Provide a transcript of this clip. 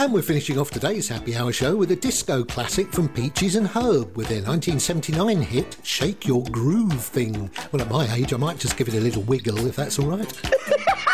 And we're finishing off today's Happy Hour show with a disco classic from Peaches and Herb with their 1979 hit, Shake Your Groove Thing. Well, at my age, I might just give it a little wiggle, if that's all right.